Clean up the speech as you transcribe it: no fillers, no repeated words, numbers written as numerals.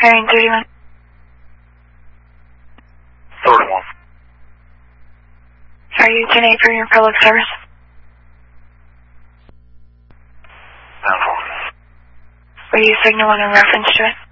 Bearing 31. 31. Sorry, you can A for your public service. 10-4. Will you signal in reference to it?